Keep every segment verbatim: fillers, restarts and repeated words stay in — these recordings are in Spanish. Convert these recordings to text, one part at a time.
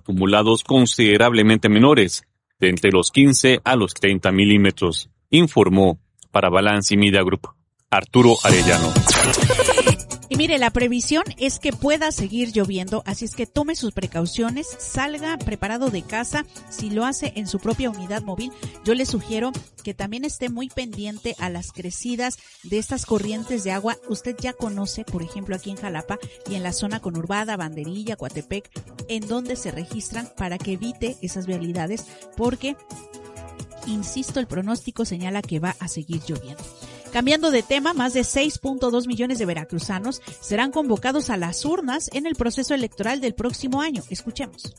acumulados considerablemente menores, de entre los quince a los treinta milímetros, informó para Balance Media Group Arturo Arellano. Y mire, la previsión es que pueda seguir lloviendo, así es que tome sus precauciones, salga preparado de casa. Si lo hace en su propia unidad móvil, yo le sugiero que también esté muy pendiente a las crecidas de estas corrientes de agua. Usted ya conoce, por ejemplo, aquí en Jalapa y en la zona conurbada, Banderilla, Coatepec, en donde se registran para que evite esas vialidades, porque, insisto, el pronóstico señala que va a seguir lloviendo. Cambiando de tema, más de seis punto dos millones de veracruzanos serán convocados a las urnas en el proceso electoral del próximo año. Escuchemos.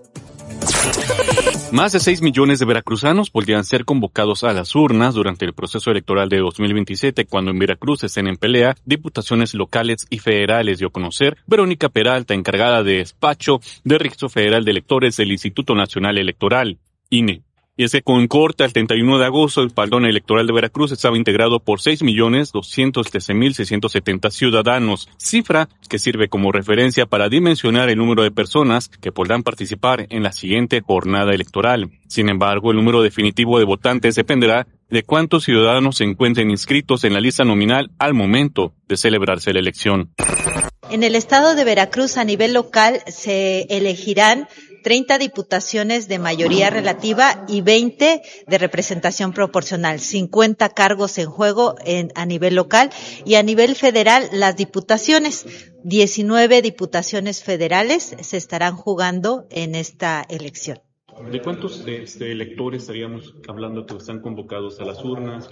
Más de seis millones de veracruzanos podrían ser convocados a las urnas durante el proceso electoral de dos mil veintisiete, cuando en Veracruz estén en pelea diputaciones locales y federales, dio a conocer Verónica Peralta, encargada de despacho de Registro Federal de Electores del Instituto Nacional Electoral, I N E. Y es que con corte al treinta y uno de agosto, el padrón electoral de Veracruz estaba integrado por seis millones doscientos trece mil seiscientos setenta ciudadanos, cifra que sirve como referencia para dimensionar el número de personas que podrán participar en la siguiente jornada electoral. Sin embargo, el número definitivo de votantes dependerá de cuántos ciudadanos se encuentren inscritos en la lista nominal al momento de celebrarse la elección. En el estado de Veracruz, a nivel local, se elegirán treinta diputaciones de mayoría relativa y veinte de representación proporcional, cincuenta cargos en juego en, a nivel local, y a nivel federal las diputaciones, diecinueve diputaciones federales se estarán jugando en esta elección. ¿De cuántos este, electores estaríamos hablando que están convocados a las urnas?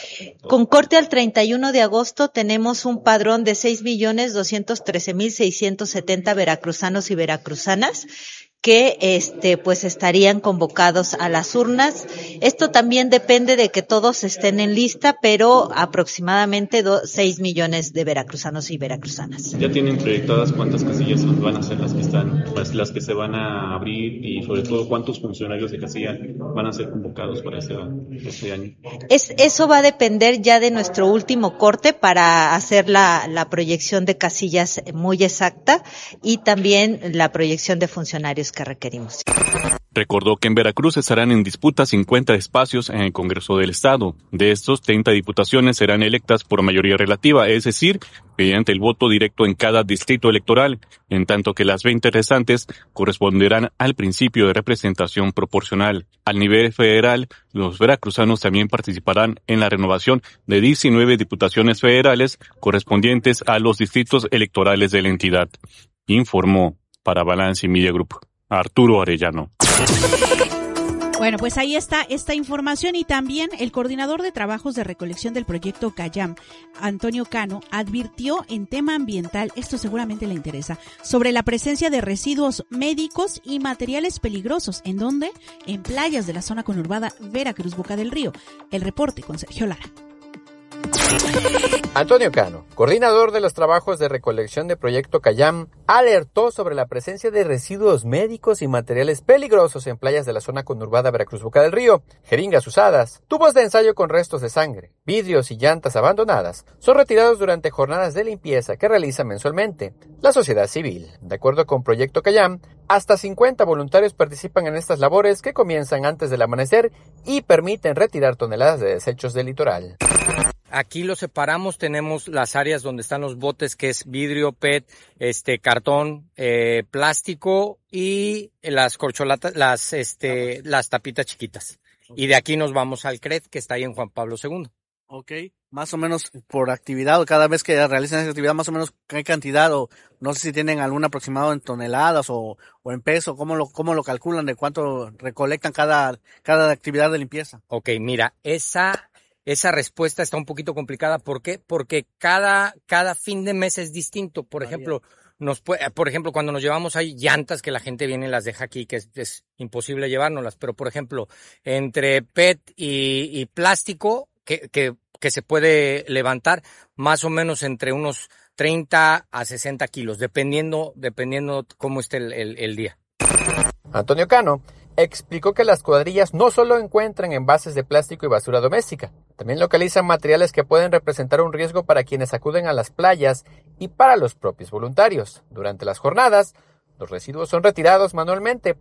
Con corte al treinta y uno de agosto tenemos un padrón de seis millones doscientos trece mil seiscientos setenta veracruzanos y veracruzanas que este pues estarían convocados a las urnas. Esto también depende de que todos estén en lista, pero aproximadamente do, seis millones de veracruzanos y veracruzanas. ¿Ya tienen proyectadas cuántas casillas van a ser las que están, pues, las que se van a abrir, y sobre todo cuántos funcionarios de casilla van a ser convocados para ese, este año? Es, eso va a depender ya de nuestro último corte para hacer la, la proyección de casillas muy exacta y también la proyección de funcionarios que requerimos. Recordó que en Veracruz estarán en disputa cincuenta espacios en el Congreso del Estado. De estos, treinta diputaciones serán electas por mayoría relativa, es decir, mediante el voto directo en cada distrito electoral, en tanto que las veinte restantes corresponderán al principio de representación proporcional. Al nivel federal, los veracruzanos también participarán en la renovación de diecinueve diputaciones federales correspondientes a los distritos electorales de la entidad, informó para Balance Media Group Arturo Arellano. Bueno, pues ahí está esta información, y también el coordinador de trabajos de recolección del proyecto Cayam, Antonio Cano, advirtió en tema ambiental, esto seguramente le interesa, sobre la presencia de residuos médicos y materiales peligrosos. ¿En dónde? En playas de la zona conurbada Veracruz, Boca del Río. El reporte con Sergio Lara. Antonio Cano, coordinador de los trabajos de recolección de Proyecto Cayam, alertó sobre la presencia de residuos médicos y materiales peligrosos en playas de la zona conurbada Veracruz Boca del Río. Jeringas usadas, tubos de ensayo con restos de sangre, vidrios y llantas abandonadas son retirados durante jornadas de limpieza que realiza mensualmente la sociedad civil. De acuerdo con Proyecto Cayam, hasta cincuenta voluntarios participan en estas labores que comienzan antes del amanecer y permiten retirar toneladas de desechos del litoral. Aquí lo separamos, tenemos las áreas donde están los botes, que es vidrio, P E T, este, cartón, eh, plástico y las corcholatas, las, este, las tapitas chiquitas. Y de aquí nos vamos al C R E D, que está ahí en Juan Pablo segundo. Ok, más o menos por actividad, o cada vez que realizan esa actividad, más o menos qué cantidad, o no sé si tienen algún aproximado en toneladas o, o en peso, ¿cómo lo, cómo lo calculan de cuánto recolectan cada, cada actividad de limpieza? Ok, mira, esa... Esa respuesta está un poquito complicada. ¿Por qué? Porque cada, cada fin de mes es distinto. Por ejemplo, nos puede, por ejemplo, cuando nos llevamos hay llantas que la gente viene y las deja aquí, que es, es imposible llevárnoslas. Pero, por ejemplo, entre P E T y, y plástico, que, que, que se puede levantar más o menos entre unos treinta a sesenta kilos, dependiendo, dependiendo cómo esté el, el, el día. Antonio Cano explicó que las cuadrillas no solo encuentran envases de plástico y basura doméstica, también localizan materiales que pueden representar un riesgo para quienes acuden a las playas y para los propios voluntarios. Durante las jornadas, los residuos son retirados manualmente